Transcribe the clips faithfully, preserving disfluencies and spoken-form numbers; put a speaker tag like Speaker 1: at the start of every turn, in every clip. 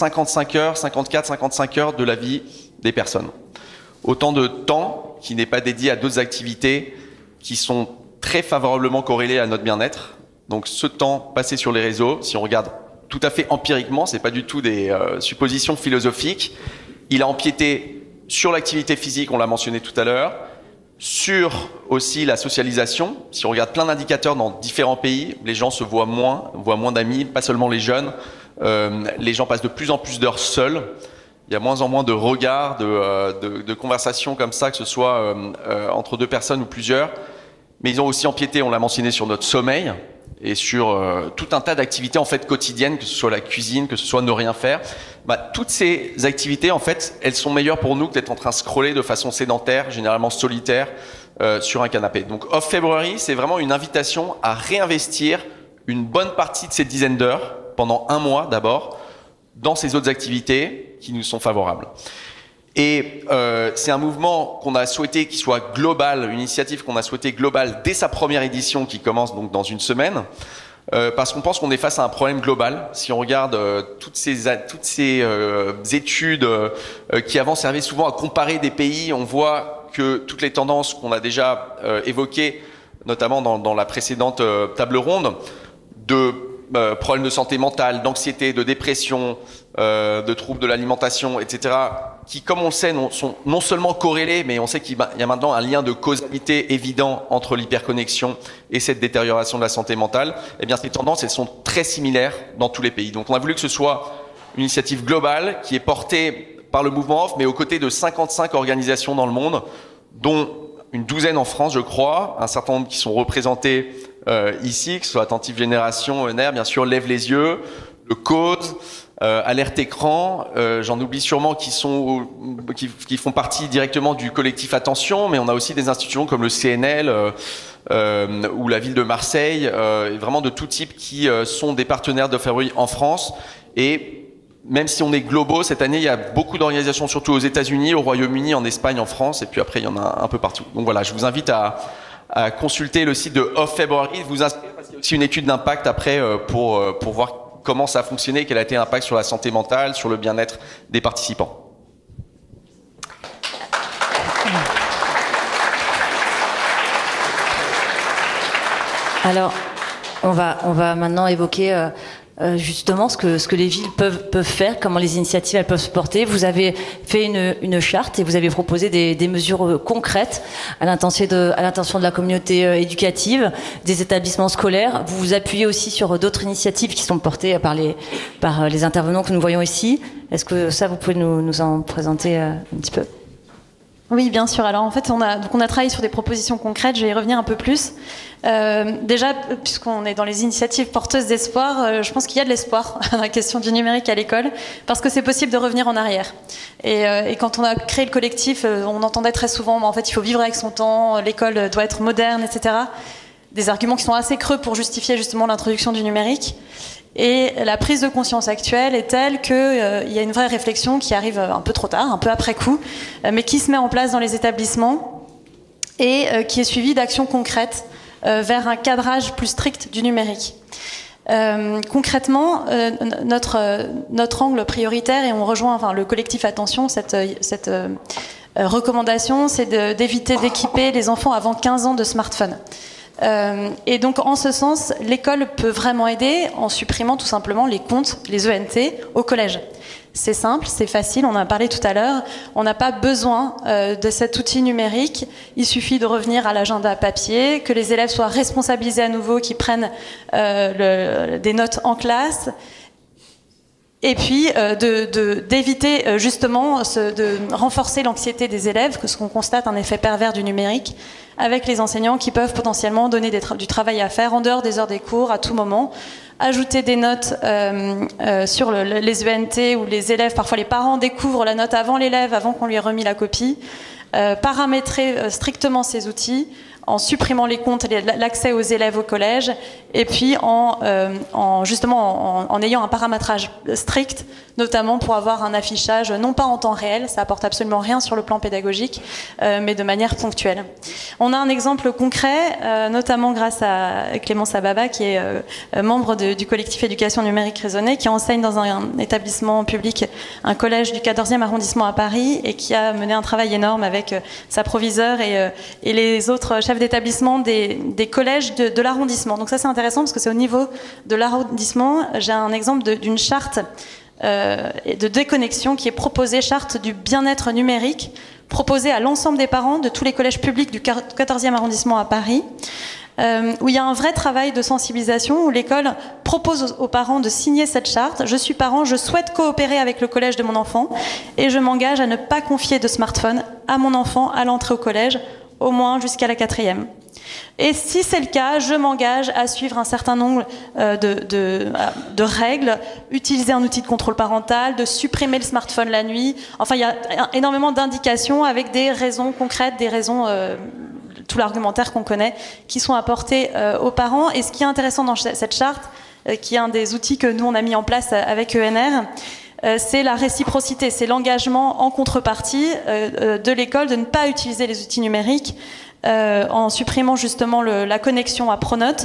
Speaker 1: cinquante-cinq heures, cinquante-quatre, cinquante-cinq heures de la vie des personnes. Autant de temps qui n'est pas dédié à d'autres activités qui sont très favorablement corrélées à notre bien-être. Donc ce temps passé sur les réseaux, si on regarde tout à fait empiriquement, c'est pas du tout des euh, suppositions philosophiques, il a empiété sur l'activité physique, on l'a mentionné tout à l'heure, sur aussi la socialisation. Si on regarde plein d'indicateurs dans différents pays, les gens se voient moins, voient moins d'amis, pas seulement les jeunes. Euh, les gens passent de plus en plus d'heures seuls. Il y a moins en moins de regards, de, euh, de, de conversations comme ça, que ce soit euh, euh, entre deux personnes ou plusieurs. Mais ils ont aussi empiété, on l'a mentionné, sur notre sommeil et sur euh, tout un tas d'activités en fait quotidiennes, que ce soit la cuisine, que ce soit ne rien faire. Bah, toutes ces activités, en fait, elles sont meilleures pour nous que d'être en train de scroller de façon sédentaire, généralement solitaire, euh, sur un canapé. Donc Off February, c'est vraiment une invitation à réinvestir une bonne partie de ces dizaines d'heures, pendant un mois d'abord, dans ces autres activités qui nous sont favorables. Et euh, c'est un mouvement qu'on a souhaité qu'il soit global, une initiative qu'on a souhaité globale dès sa première édition qui commence donc dans une semaine, euh, parce qu'on pense qu'on est face à un problème global. Si on regarde euh, toutes ces, toutes ces euh, études euh, qui avant servaient souvent à comparer des pays, on voit que toutes les tendances qu'on a déjà euh, évoquées, notamment dans, dans la précédente euh, table ronde, de euh, problèmes de santé mentale, d'anxiété, de dépression, euh, de troubles de l'alimentation, et cetera, qui, comme on le sait, non, sont non seulement corrélés, mais on sait qu'il y a maintenant un lien de causalité évident entre l'hyperconnexion et cette détérioration de la santé mentale. Eh bien, ces tendances, elles sont très similaires dans tous les pays. Donc, on a voulu que ce soit une initiative globale qui est portée par le mouvement Off, mais aux côtés de cinquante-cinq organisations dans le monde, dont une douzaine en France, je crois, un certain nombre qui sont représentés euh, ici, que ce soit Attentive Génération, E N R, bien sûr, Lève les yeux, le Cause, euh, Alerte Écran, euh, j'en oublie sûrement qui sont, qui, qui font partie directement du collectif Attention, mais on a aussi des institutions comme le C N L euh, euh, ou la ville de Marseille, euh, vraiment de tout type qui euh, sont des partenaires de February en France. Et même si on est globaux, cette année, il y a beaucoup d'organisations, surtout aux États-Unis, au Royaume-Uni, en Espagne, en France, et puis après, il y en a un peu partout. Donc voilà, je vous invite à, à consulter le site de Off February, vous inscrire, parce qu'il y a aussi une étude d'impact après pour, pour voir comment ça a fonctionné, quel a été l'impact sur la santé mentale, sur le bien-être des participants.
Speaker 2: Alors, on va, on va maintenant évoquer euh, euh, justement ce que, ce que les villes peuvent, peuvent faire, comment les initiatives elles peuvent se porter. Vous avez fait une, une charte et vous avez proposé des, des mesures concrètes à l'intention de, à l'intention de la communauté euh, éducative, des établissements scolaires. Vous vous appuyez aussi sur d'autres initiatives qui sont portées par les, par les intervenants que nous voyons ici. Est-ce que ça, vous pouvez nous, nous en présenter euh, un petit peu ?
Speaker 3: Oui, bien sûr. Alors en fait, on a, donc on a travaillé sur des propositions concrètes, je vais y revenir un peu plus. Euh, déjà, puisqu'on est dans les initiatives porteuses d'espoir, euh, je pense qu'il y a de l'espoir dans la question du numérique à l'école, parce que c'est possible de revenir en arrière. Et, euh, et quand on a créé le collectif, euh, on entendait très souvent, bah, en fait, il faut vivre avec son temps, l'école doit être moderne, et cetera. Des arguments qui sont assez creux pour justifier justement l'introduction du numérique. Et la prise de conscience actuelle est telle qu'il euh, y a une vraie réflexion qui arrive un peu trop tard, un peu après coup, euh, mais qui se met en place dans les établissements et euh, qui est suivie d'actions concrètes euh, vers un cadrage plus strict du numérique. Euh, concrètement, euh, notre, euh, notre angle prioritaire, et on rejoint enfin, le collectif Attention, cette, cette euh, recommandation, c'est de, d'éviter d'équiper les enfants avant quinze ans de smartphones. Euh, et donc en ce sens, l'école peut vraiment aider en supprimant tout simplement les comptes, les E N T, au collège. C'est simple, c'est facile, on en a parlé tout à l'heure, on n'a pas besoin euh, de cet outil numérique, il suffit de revenir à l'agenda papier, que les élèves soient responsabilisés à nouveau, qu'ils prennent euh, le, des notes en classe, et puis euh, de, de, d'éviter euh, justement ce, de renforcer l'anxiété des élèves, parce qu'on constate un effet pervers du numérique, avec les enseignants qui peuvent potentiellement donner des tra- du travail à faire en dehors des heures des cours, à tout moment, ajouter des notes euh, euh, sur le, les E N T où les élèves, parfois les parents découvrent la note avant l'élève, avant qu'on lui ait remis la copie, euh, paramétrer euh, strictement ces outils, en supprimant les comptes, l'accès aux élèves au collège, et puis en, euh, en justement en, en ayant un paramétrage strict, notamment pour avoir un affichage non pas en temps réel, ça apporte absolument rien sur le plan pédagogique, euh, mais de manière ponctuelle. On a un exemple concret, euh, notamment grâce à Clémence Ababa, qui est euh, membre de, du collectif Éducation numérique raisonnée, qui enseigne dans un, un établissement public, un collège du quatorzième arrondissement à Paris, et qui a mené un travail énorme avec euh, sa proviseure et, euh, et les autres chefs d'établissement des, des collèges de, de l'arrondissement. Donc ça c'est intéressant parce que c'est au niveau de l'arrondissement. J'ai un exemple de, d'une charte euh, de déconnexion qui est proposée, charte du bien-être numérique, proposée à l'ensemble des parents de tous les collèges publics du quatorzième arrondissement à Paris, euh, où il y a un vrai travail de sensibilisation, où l'école propose aux, aux parents de signer cette charte. Je suis parent, je souhaite coopérer avec le collège de mon enfant et je m'engage à ne pas confier de smartphone à mon enfant à l'entrée au collège, au moins jusqu'à la quatrième. Et si c'est le cas, je m'engage à suivre un certain nombre euh, de, de, de règles, utiliser un outil de contrôle parental, de supprimer le smartphone la nuit. Enfin, il y a énormément d'indications avec des raisons concrètes, des raisons, euh, tout l'argumentaire qu'on connaît, qui sont apportées euh, aux parents. Et ce qui est intéressant dans cette charte, euh, qui est un des outils que nous, on a mis en place avec E N R, euh, c'est la réciprocité, c'est l'engagement en contrepartie euh, euh, de l'école de ne pas utiliser les outils numériques, Euh, en supprimant justement le, la connexion à Pronote.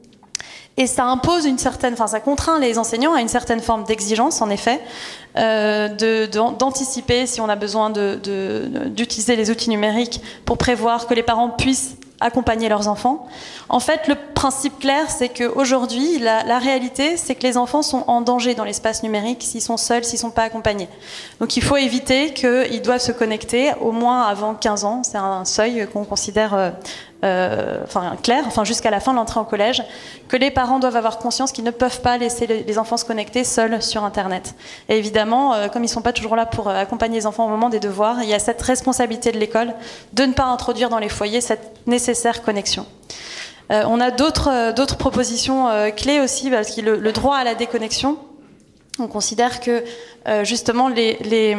Speaker 3: Et ça impose une certaine, enfin ça contraint les enseignants à une certaine forme d'exigence, en effet, euh, de, de, d'anticiper si on a besoin de, de, d'utiliser les outils numériques pour prévoir que les parents puissent accompagner leurs enfants. En fait, le principe clair, c'est qu'aujourd'hui, la, la réalité, c'est que les enfants sont en danger dans l'espace numérique s'ils sont seuls, s'ils ne sont pas accompagnés. Donc il faut éviter qu'ils doivent se connecter au moins avant quinze ans. C'est un seuil qu'on considère euh, euh, enfin, clair, enfin, jusqu'à la fin de l'entrée au collège, que les parents doivent avoir conscience qu'ils ne peuvent pas laisser les, les enfants se connecter seuls sur Internet. Et évidemment, euh, comme ils ne sont pas toujours là pour euh, accompagner les enfants au moment des devoirs, il y a cette responsabilité de l'école de ne pas introduire dans les foyers cette nécessaire connexion. Euh, on a d'autres, euh, d'autres propositions euh, clés aussi, parce que le, le droit à la déconnexion, on considère que euh, justement les, les,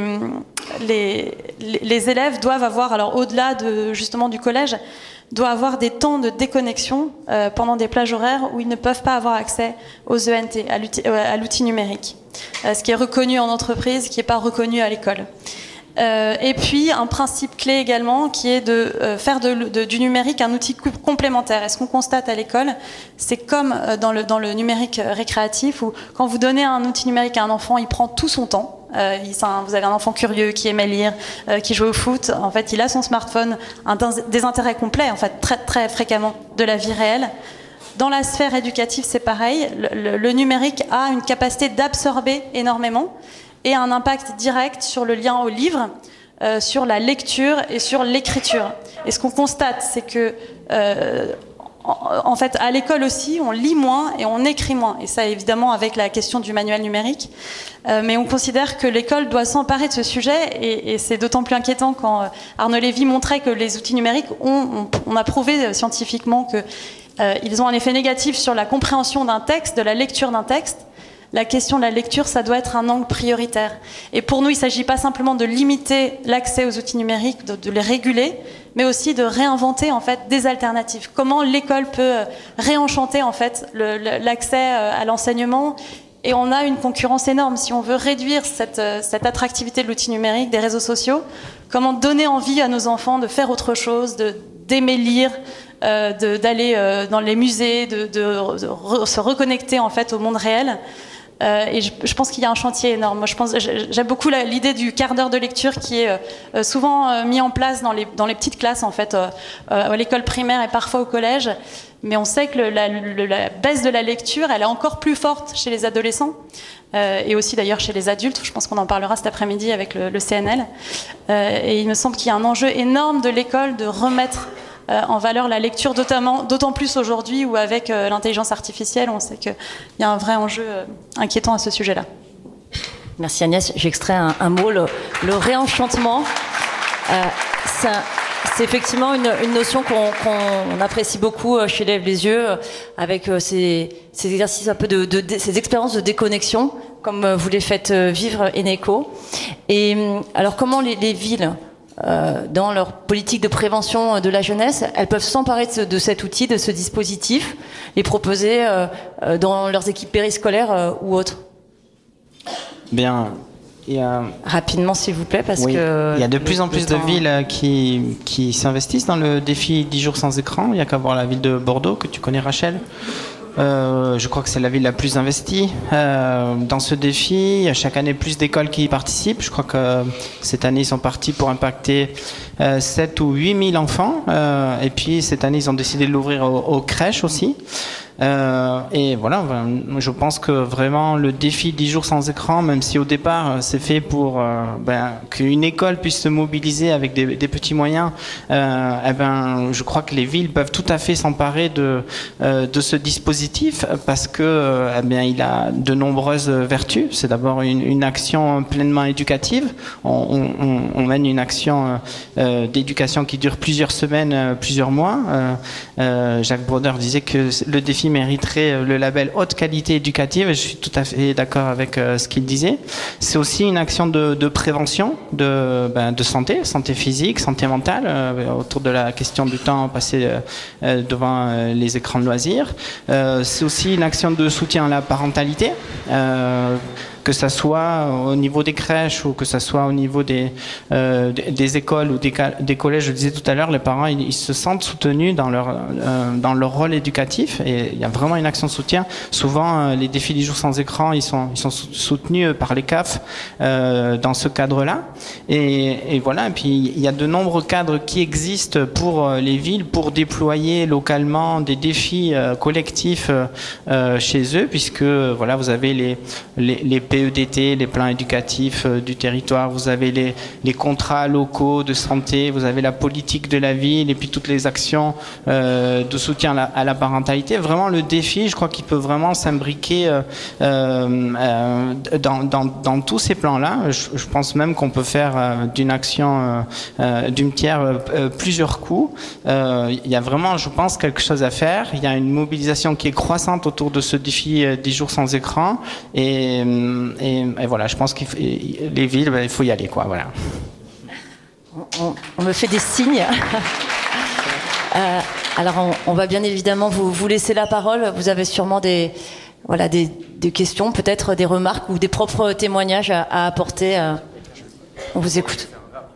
Speaker 3: les, les élèves doivent avoir, alors au-delà de, justement du collège, doivent avoir des temps de déconnexion euh, pendant des plages horaires où ils ne peuvent pas avoir accès aux E N T, à l'outil, euh, à l'outil numérique, euh, ce qui est reconnu en entreprise, qui n'est pas reconnu à l'école. Euh, et puis un principe clé également qui est de euh, faire de, de, du numérique un outil complémentaire. Et ce qu'on constate à l'école, c'est comme dans le, dans le numérique récréatif où quand vous donnez un outil numérique à un enfant, il prend tout son temps. Euh, il, un, vous avez un enfant curieux qui aimait lire, euh, qui joue au foot. En fait, il a son smartphone, un désintérêt complet, en fait, très, très fréquemment de la vie réelle. Dans la sphère éducative, c'est pareil. Le, le, le numérique a une capacité d'absorber énormément et un impact direct sur le lien au livre, euh, sur la lecture et sur l'écriture. Et ce qu'on constate, c'est que, euh, en, en fait, à l'école aussi, on lit moins et on écrit moins. Et ça, évidemment, avec la question du manuel numérique. Euh, mais on considère que l'école doit s'emparer de ce sujet, et, et c'est d'autant plus inquiétant quand Arnaud Lévy montrait que les outils numériques ont, on, on a prouvé scientifiquement que euh, ils ont un effet négatif sur la compréhension d'un texte, de la lecture d'un texte. La question de la lecture, ça doit être un angle prioritaire. Et pour nous, il ne s'agit pas simplement de limiter l'accès aux outils numériques, de, de les réguler, mais aussi de réinventer en fait des alternatives. Comment l'école peut réenchanter en fait le, l'accès à l'enseignement. Et on a une concurrence énorme. Si on veut réduire cette, cette attractivité de l'outil numérique, des réseaux sociaux, comment donner envie à nos enfants de faire autre chose, de, d'aimer lire, euh, de, d'aller euh, dans les musées, de, de, de re, se reconnecter en fait au monde réel. Euh, et je, je pense qu'il y a un chantier énorme. Moi, je pense, j'aime beaucoup la, l'idée du quart d'heure de lecture qui est euh, souvent euh, mis en place dans les, dans les petites classes, en fait, euh, euh, à l'école primaire et parfois au collège. Mais on sait que le, la, le, la baisse de la lecture, elle est encore plus forte chez les adolescents euh, et aussi d'ailleurs chez les adultes. Je pense qu'on en parlera cet après-midi avec le, le C N L. Euh, et il me semble qu'il y a un enjeu énorme de l'école de remettre Euh, en valeur la lecture, d'autant, d'autant plus aujourd'hui où avec euh, l'intelligence artificielle, on sait qu'il y a un vrai enjeu euh, inquiétant à ce sujet-là.
Speaker 2: Merci Agnès. J'extrais un, un mot, le, le réenchantement. Euh, ça, c'est effectivement une, une notion qu'on, qu'on apprécie beaucoup chez Lève les yeux, avec euh, ces, ces exercices un peu de, de, de ces expériences de déconnexion, comme vous les faites vivre Eneco. Et alors comment les, les villes euh, dans leur politique de prévention de la jeunesse, elles peuvent s'emparer de, ce, de cet outil, de ce dispositif, les proposer euh, dans leurs équipes périscolaires euh, ou autres?
Speaker 4: Bien. Il y a...
Speaker 2: Rapidement, s'il vous plaît, parce
Speaker 4: oui.
Speaker 2: que...
Speaker 4: Il y a de plus en plus
Speaker 2: temps...
Speaker 4: de villes qui, qui s'investissent dans le défi dix jours sans écran. Il n'y a qu'à voir la ville de Bordeaux, que tu connais, Rachel. Euh, je crois que c'est la ville la plus investie euh, dans ce défi. Il y a chaque année plus d'écoles qui y participent. Je crois que cette année, ils sont partis pour impacter euh, sept ou huit mille enfants. Euh, et puis, cette année, ils ont décidé de l'ouvrir aux, aux crèches aussi. Euh, et voilà, je pense que vraiment le défi dix jours sans écran, même si au départ c'est fait pour euh, ben, qu'une école puisse se mobiliser avec des, des petits moyens, euh, eh ben, je crois que les villes peuvent tout à fait s'emparer de, euh, de ce dispositif parce que euh, eh bien, il a de nombreuses vertus. C'est d'abord une, une action pleinement éducative. On, on, on mène une action euh, d'éducation qui dure plusieurs semaines, euh, plusieurs mois. Euh, euh, Jacques Brodeur disait que le défi mériterait le label haute qualité éducative et je suis tout à fait d'accord avec euh, ce qu'il disait. C'est aussi une action de, de prévention de, ben, de santé, santé physique, santé mentale, euh, autour de la question du temps passé euh, devant euh, les écrans de loisirs. Euh, c'est aussi une action de soutien à la parentalité, euh, que ça soit au niveau des crèches ou que ça soit au niveau des, euh, des écoles ou des, des collèges. Je le disais tout à l'heure, les parents ils, ils se sentent soutenus dans leur, euh, dans leur rôle éducatif et il y a vraiment une action de soutien. Souvent, euh, les défis dix jours sans écran, ils sont, ils sont soutenus par les C A F euh, dans ce cadre-là. Et, et voilà, et puis il y a de nombreux cadres qui existent pour euh, les villes pour déployer localement des défis euh, collectifs euh, chez eux, puisque voilà, vous avez les, les, les P E D T, les plans éducatifs euh, du territoire, vous avez les, les contrats locaux de santé, vous avez la politique de la ville et puis toutes les actions euh, de soutien à la, à la parentalité. Vraiment le défi, je crois qu'il peut vraiment s'imbriquer euh, euh, dans, dans, dans tous ces plans-là. Je, je pense même qu'on peut faire euh, d'une action euh, euh, d'une pierre euh, plusieurs coups. Euh, il y a vraiment, je pense, quelque chose à faire. Il y a une mobilisation qui est croissante autour de ce défi euh, dix jours sans écran et Et, et voilà, je pense que les villes, ben, il faut y aller, quoi. Voilà.
Speaker 2: On, on me fait des signes. euh, alors, on, on va bien évidemment vous, vous laisser la parole. Vous avez sûrement des, voilà, des, des questions, peut-être des remarques ou des propres témoignages à, à apporter. Euh, on vous écoute.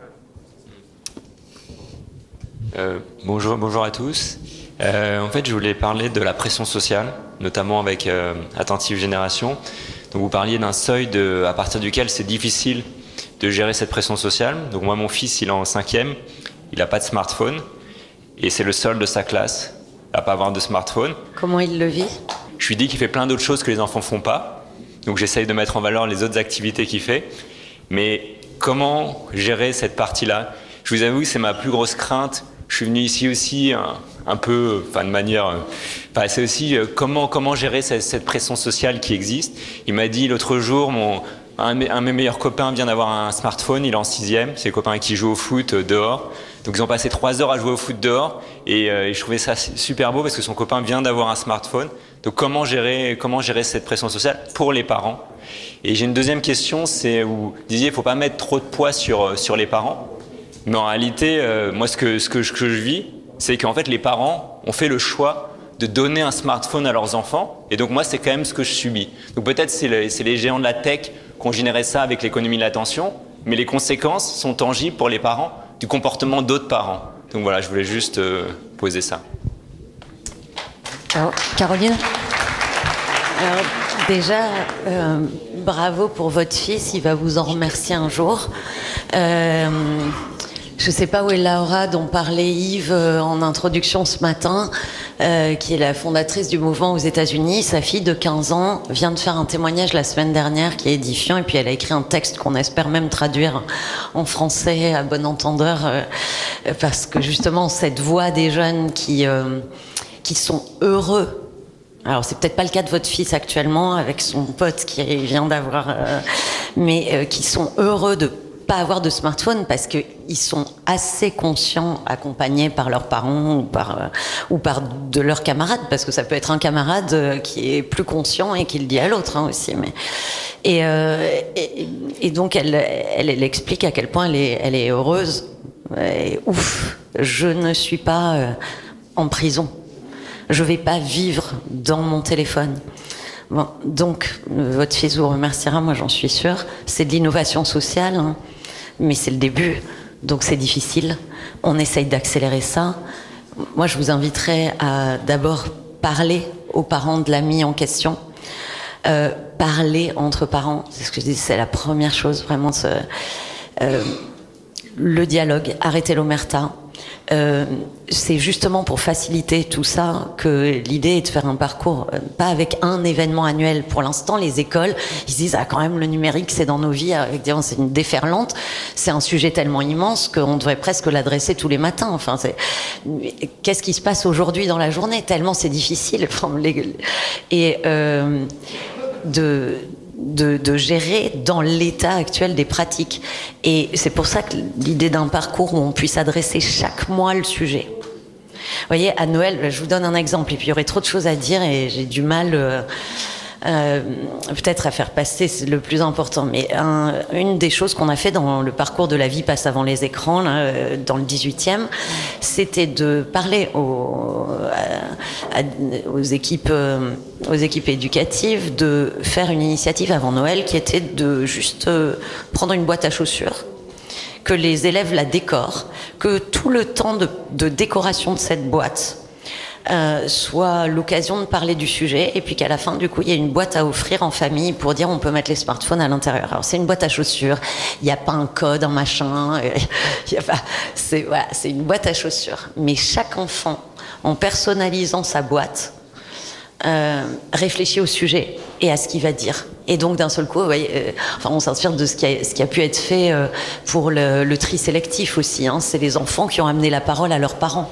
Speaker 5: Euh, bonjour, bonjour à tous. Euh, en fait, je voulais parler de la pression sociale, notamment avec euh, Attentive Génération. Donc vous parliez d'un seuil de, à partir duquel c'est difficile de gérer cette pression sociale. Donc moi, mon fils, il est en cinquième, il n'a pas de smartphone et c'est le seul de sa classe à pas avoir de smartphone.
Speaker 2: Comment il le vit?
Speaker 5: Je lui dis qu'il fait plein d'autres choses que les enfants font pas. Donc j'essaye de mettre en valeur les autres activités qu'il fait. Mais comment gérer cette partie-là? Je vous avoue que c'est ma plus grosse crainte. Je suis venu ici aussi un, un peu, enfin de manière, enfin c'est aussi euh, comment comment gérer cette, cette pression sociale qui existe. Il m'a dit l'autre jour, mon un, un de mes meilleurs copains vient d'avoir un smartphone, il est en sixième, c'est les copains qui jouent au foot euh, dehors. Donc ils ont passé trois heures à jouer au foot dehors et, euh, et je trouvais ça super beau parce que son copain vient d'avoir un smartphone. Donc comment gérer comment gérer cette pression sociale pour les parents? Et j'ai une deuxième question, c'est où vous disiez il faut pas mettre trop de poids sur sur les parents. Mais en réalité, euh, moi, ce que, ce que, ce que je vis, c'est qu'en fait, les parents ont fait le choix de donner un smartphone à leurs enfants. Et donc, moi, c'est quand même ce que je subis. Donc, peut-être c'est le, c'est les géants de la tech qui ont généré ça avec l'économie de l'attention, mais les conséquences sont tangibles pour les parents du comportement d'autres parents. Donc, voilà, je voulais juste euh, poser ça.
Speaker 2: Alors, Caroline?
Speaker 6: Alors, déjà, euh, bravo pour votre fils, il va vous en remercier un jour. Euh, je ne sais pas où est Laura dont parlait Yves euh, en introduction ce matin, euh, qui est la fondatrice du mouvement aux États-Unis. Sa fille de quinze ans vient de faire un témoignage la semaine dernière qui est édifiant et puis elle a écrit un texte qu'on espère même traduire en français à bon entendeur euh, parce que justement cette voix des jeunes qui, euh, qui sont heureux. Alors, c'est peut-être pas le cas de votre fils actuellement, avec son pote qui vient d'avoir... Euh, mais euh, qui sont heureux de pas avoir de smartphone parce qu'ils sont assez conscients, accompagnés par leurs parents ou par, euh, ou par de leurs camarades, parce que ça peut être un camarade euh, qui est plus conscient et qui le dit à l'autre hein, aussi. Mais... Et, euh, et, et donc, elle, elle, elle explique à quel point elle est, elle est heureuse Et, ouf, je ne suis pas euh, en prison. Je vais pas vivre dans mon téléphone. Bon, donc, euh, votre fils vous remerciera, moi j'en suis sûre. C'est de l'innovation sociale, hein, mais c'est le début, donc c'est difficile. On essaye d'accélérer ça. Moi, je vous inviterai à d'abord parler aux parents de l'ami en question. Euh, parler entre parents, c'est ce que je dis, c'est la première chose, vraiment. Ce, euh, le dialogue, arrêter l'omerta. Euh, c'est justement pour faciliter tout ça que l'idée est de faire un parcours, euh, pas avec un événement annuel. Pour l'instant, les écoles, ils se disent ah quand même le numérique c'est dans nos vies, avec des, c'est une déferlante, c'est un sujet tellement immense qu'on devrait presque l'adresser tous les matins. Enfin, c'est, qu'est-ce qui se passe aujourd'hui dans la journée tellement c'est difficile. Enfin, les, et euh, de De, de gérer dans l'état actuel des pratiques. Et c'est pour ça que l'idée d'un parcours où on puisse adresser chaque mois le sujet. Vous voyez, à Noël, je vous donne un exemple, et puis il y aurait trop de choses à dire, et j'ai du mal euh, euh, peut-être à faire passer le plus important. Mais un, une des choses qu'on a fait dans le parcours de La vie passe avant les écrans, là, dans le dix-huitième, c'était de parler aux, à, à, aux équipes... Euh, aux équipes éducatives de faire une initiative avant Noël qui était de juste euh, prendre une boîte à chaussures, que les élèves la décorent, que tout le temps de, de décoration de cette boîte euh, soit l'occasion de parler du sujet, et puis qu'à la fin, du coup, il y a une boîte à offrir en famille pour dire on peut mettre les smartphones à l'intérieur. Alors c'est une boîte à chaussures, il n'y a pas un code, un machin, il y a pas, c'est, voilà, c'est une boîte à chaussures. Mais chaque enfant, en personnalisant sa boîte, Euh, réfléchit au sujet et à ce qu'il va dire. Et donc d'un seul coup, vous voyez, euh, enfin, on s'inspire de ce qui a, ce qui a pu être fait euh, pour le, le tri sélectif aussi. Hein. C'est les enfants qui ont amené la parole à leurs parents.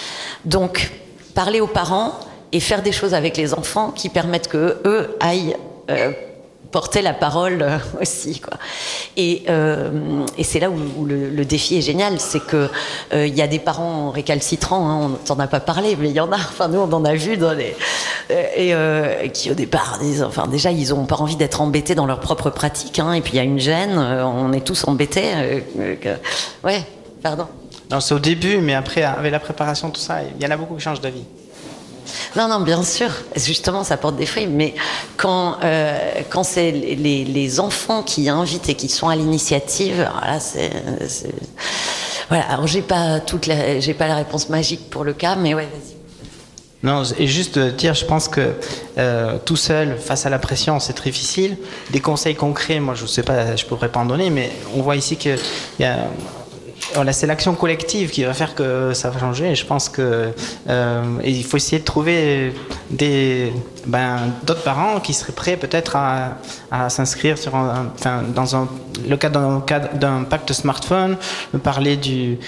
Speaker 6: Donc, parler aux parents et faire des choses avec les enfants qui permettent que eux aillent euh, porter la parole euh, aussi, quoi. Et, euh, et c'est là où, où le, le défi est génial, c'est que il euh, y a des parents récalcitrants, hein, on t'en a pas parlé, mais il y en a. Enfin, nous, on en a vu dans les et euh, qui au départ disent, enfin déjà, ils ont pas envie d'être embêtés dans leur propre pratique, hein, et puis il y a une gêne, euh, on est tous embêtés. Euh, euh, que... Ouais, pardon.
Speaker 4: Non, c'est au début, mais après, avec la préparation, tout ça, il y en a beaucoup qui changent d'avis.
Speaker 6: Non, non, bien sûr. Justement, ça porte des fruits. Mais quand, euh, quand c'est les, les enfants qui invitent et qui sont à l'initiative, alors là, c'est, c'est... Voilà. Alors, j'ai pas toute la, j'ai pas la réponse magique pour le cas, mais ouais, vas-y.
Speaker 4: Non, et juste dire, je pense que euh, tout seul, face à la pression, c'est très difficile. Des conseils concrets, moi, je sais pas, je pourrais pas en donner, mais on voit ici que il y a... Voilà, c'est l'action collective qui va faire que ça va changer. Et je pense que euh, il faut essayer de trouver des, ben, d'autres parents qui seraient prêts peut-être à, à s'inscrire sur un, enfin, dans un, le cadre d'un, cadre d'un pacte smartphone, parler du,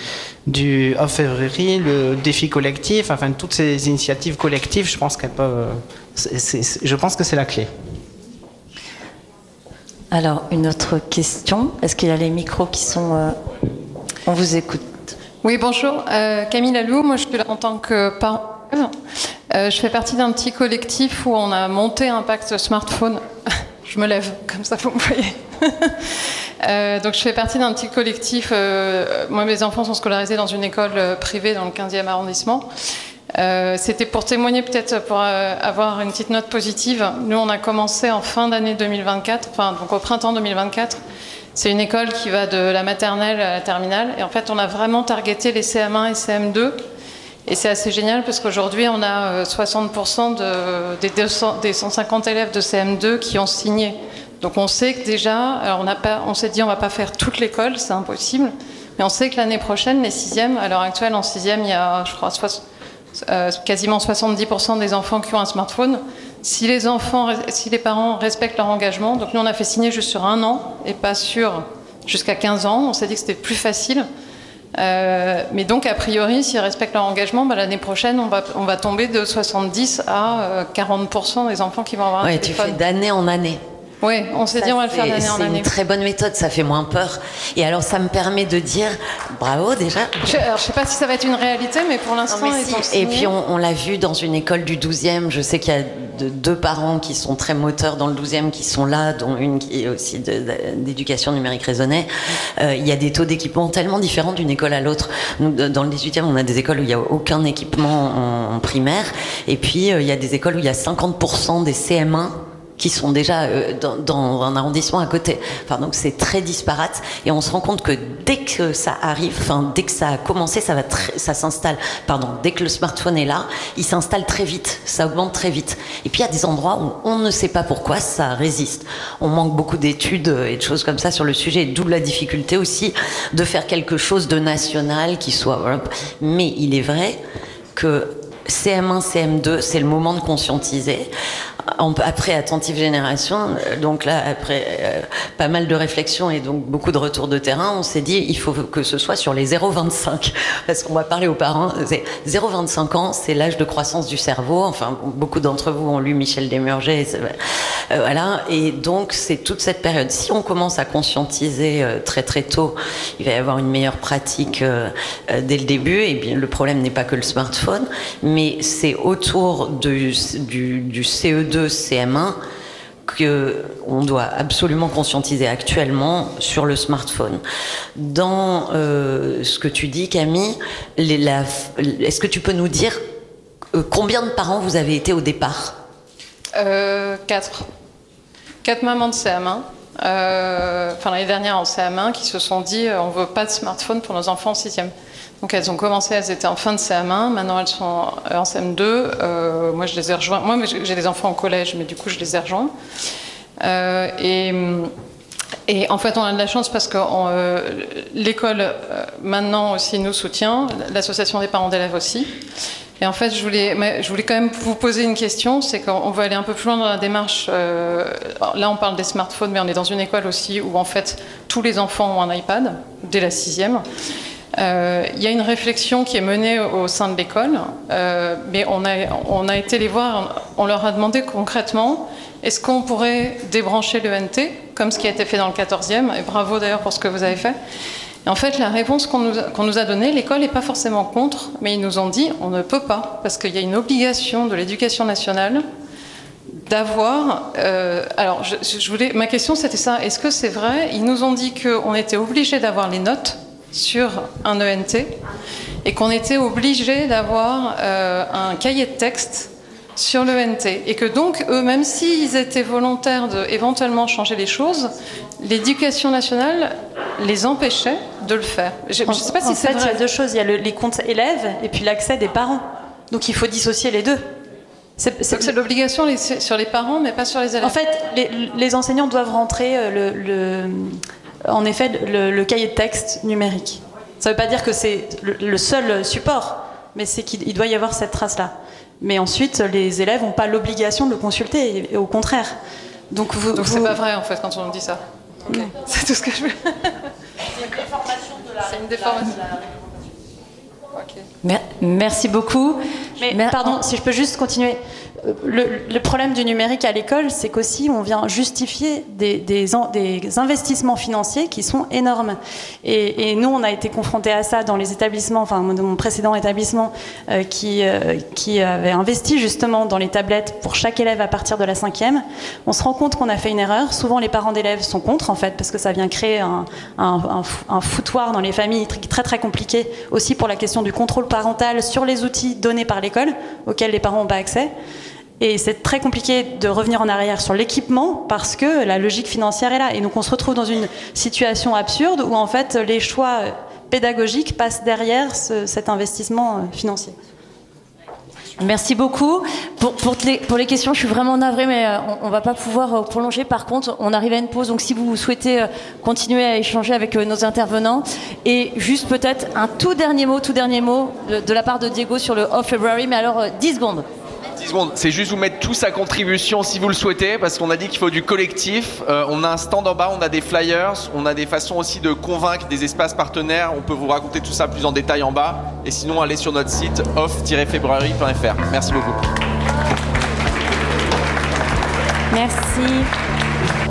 Speaker 4: du off-février, le défi collectif, enfin toutes ces initiatives collectives. Je pense qu'elles peuvent. C'est, c'est, je pense que c'est la clé.
Speaker 2: Alors, une autre question. Est-ce qu'il y a les micros qui sont... Euh... On vous écoute.
Speaker 7: Oui, bonjour. Euh, Camille Lalou, moi je suis là en tant que parent. Euh, je fais partie d'un petit collectif où on a monté un pacte smartphone. Je me lève, comme ça vous me voyez. euh, donc je fais partie d'un petit collectif. Euh, moi, mes enfants sont scolarisés dans une école privée dans le quinzième arrondissement. Euh, c'était pour témoigner, peut-être pour euh, avoir une petite note positive. Nous, on a commencé en fin d'année deux mille vingt-quatre, enfin donc au printemps deux mille vingt-quatre. C'est une école qui va de la maternelle à la terminale. Et en fait, on a vraiment targeté les C M un et C M deux. Et c'est assez génial parce qu'aujourd'hui, on a soixante pour cent de, des, deux cents, des cent cinquante élèves de C M deux qui ont signé. Donc on sait que déjà, alors on, a pas, on s'est dit on ne va pas faire toute l'école, c'est impossible. Mais on sait que l'année prochaine, les sixièmes, à l'heure actuelle, en sixième, il y a, je crois, soixante, euh, quasiment soixante-dix pour cent des enfants qui ont un smartphone. Si les enfants, si les parents respectent leur engagement, donc nous on a fait signer juste sur un an et pas sur jusqu'à quinze ans, on s'est dit que c'était plus facile. Euh, mais donc a priori, s'ils respectent leur engagement, bah, l'année prochaine on va, on va tomber de soixante-dix à quarante pour cent des enfants qui vont avoir un
Speaker 6: ouais,
Speaker 7: téléphone.
Speaker 6: Tu fais d'année en année.
Speaker 7: Oui, on s'est
Speaker 6: Ça,
Speaker 7: dit on va le faire d'année en
Speaker 6: C'est
Speaker 7: année.
Speaker 6: une très bonne méthode, ça fait moins peur. Et alors, ça me permet de dire bravo déjà.
Speaker 7: Je, alors, je sais pas si ça va être une réalité, mais pour l'instant,
Speaker 6: Non, mais
Speaker 7: ils
Speaker 6: si.
Speaker 7: ont signé.
Speaker 6: Et puis on, on l'a vu dans une école du douzième. Je sais qu'il y a de- deux parents qui sont très moteurs dans le douzième qui sont là, dont une qui est aussi de- de- d'éducation numérique raisonnée. Euh, il y a des taux d'équipement tellement différents d'une école à l'autre. Nous, de- dans le dix-huitième, on a des écoles où il n'y a aucun équipement en, en primaire. Et puis euh, il y a des écoles où il y a cinquante pour cent des C M un qui sont déjà euh, dans, dans un arrondissement à côté. Enfin, donc c'est très disparate et on se rend compte que dès que ça arrive, enfin dès que ça a commencé, ça va très, ça s'installe. Pardon, dès que le smartphone est là, il s'installe très vite, ça augmente très vite. Et puis il y a des endroits où on ne sait pas pourquoi ça résiste. On manque beaucoup d'études et de choses comme ça sur le sujet, d'où la difficulté aussi de faire quelque chose de national qui soit. Mais il est vrai que C M un, C M deux, c'est le moment de conscientiser. Après Attentive Génération, donc là, après euh, pas mal de réflexions et donc beaucoup de retours de terrain, on s'est dit il faut que ce soit sur les zéro vingt-cinq, parce qu'on va parler aux parents. zéro vingt-cinq ans, c'est l'âge de croissance du cerveau. Enfin, beaucoup d'entre vous ont lu Michel Desmurger, euh, voilà. Et donc c'est toute cette période. Si on commence à conscientiser euh, très très tôt, il va y avoir une meilleure pratique euh, euh, dès le début. Et bien le problème n'est pas que le smartphone, mais c'est autour du, du, du C E deux, C M un qu'on doit absolument conscientiser actuellement sur le smartphone. Dans euh, ce que tu dis, Camille, les, la, est-ce que tu peux nous dire euh, combien de parents vous avez été au départ?
Speaker 7: Euh, quatre. Quatre mamans de C M un, euh, enfin l'année dernière en C M un, qui se sont dit euh, on veut pas de smartphone pour nos enfants en sixième. Donc elles ont commencé, elles étaient en fin de C M un, maintenant elles sont en C M deux. Euh, moi je les ai rejoints. Moi j'ai des enfants au collège, mais du coup je les ai rejoints. Euh, et, et en fait on a de la chance parce que on, euh, l'école euh, maintenant aussi nous soutient, l'association des parents d'élèves aussi. Et en fait je voulais, mais je voulais quand même vous poser une question, c'est qu'on veut aller un peu plus loin dans la démarche. Euh, là on parle des smartphones, mais on est dans une école aussi où en fait tous les enfants ont un iPad dès la sixième. Il euh, y a une réflexion qui est menée au sein de l'école, euh, mais on a, on a été les voir, on leur a demandé concrètement, est-ce qu'on pourrait débrancher l'E N T, comme ce qui a été fait dans le quatorzième, et bravo d'ailleurs pour ce que vous avez fait. Et en fait, la réponse qu'on nous, qu'on nous a donnée, l'école n'est pas forcément contre, mais ils nous ont dit, on ne peut pas, parce qu'il y a une obligation de l'éducation nationale d'avoir... Euh, alors, je, je voulais, ma question c'était ça, est-ce que c'est vrai? Ils nous ont dit qu'on était obligé d'avoir les notes sur un E N T et qu'on était obligé d'avoir euh, un cahier de texte sur l'E N T et que donc eux, même s'ils étaient volontaires de éventuellement changer les choses, l'éducation nationale les empêchait de le faire. Je ne sais pas si
Speaker 3: en
Speaker 7: c'est
Speaker 3: fait,
Speaker 7: vrai.
Speaker 3: il y a deux choses, il y a le, les comptes élèves et puis l'accès des parents. Donc il faut dissocier les deux. C'est, c'est,
Speaker 7: Donc c'est l'obligation les- sur les parents, mais pas sur les élèves.
Speaker 3: En fait, les, les enseignants doivent rentrer euh, le, le, en effet le, le cahier de texte numérique. Ça ne veut pas dire que c'est le, le seul support, mais c'est qu'il il doit y avoir cette trace-là. Mais ensuite, les élèves n'ont pas l'obligation de le consulter, et, et au contraire. Donc, vous,
Speaker 7: Donc
Speaker 3: vous...
Speaker 7: c'est pas vrai en fait quand on nous dit ça. Okay. C'est tout ce que je veux. C'est une déformation de la. C'est une déformation. Okay.
Speaker 2: Mer- merci beaucoup.
Speaker 3: Mais
Speaker 2: Mer-
Speaker 3: pardon, si je peux juste continuer. Le, le problème du numérique à l'école, c'est qu'aussi on vient justifier des, des, en, des investissements financiers qui sont énormes. Et, et nous, on a été confrontés à ça dans les établissements, enfin dans mon précédent établissement, euh, qui, euh, qui avait investi justement dans les tablettes pour chaque élève à partir de la cinquième. On se rend compte qu'on a fait une erreur. Souvent, les parents d'élèves sont contre, en fait, parce que ça vient créer un, un, un, un foutoir dans les familles très, très très compliqué, aussi pour la question du contrôle parental sur les outils donnés par l'école, auxquels les parents n'ont pas accès. Et c'est très compliqué de revenir en arrière sur l'équipement parce que la logique financière est là. Et donc on se retrouve dans une situation absurde où en fait les choix pédagogiques passent derrière ce, cet investissement financier.
Speaker 2: Merci beaucoup. Pour, pour, les, pour les questions, je suis vraiment navrée, mais on ne va pas pouvoir prolonger. Par contre, on arrive à une pause, donc si vous souhaitez continuer à échanger avec nos intervenants. Et juste peut-être un tout dernier mot, tout dernier mot de, de la part de Diego sur le Off February, mais alors dix secondes.
Speaker 1: dix secondes, c'est juste vous mettre tous à contribution si vous le souhaitez, parce qu'on a dit qu'il faut du collectif. Euh, on a un stand en bas, on a des flyers, on a des façons aussi de convaincre des espaces partenaires. On peut vous raconter tout ça plus en détail en bas. Et sinon, allez sur notre site off tiret february point f r. Merci beaucoup.
Speaker 2: Merci.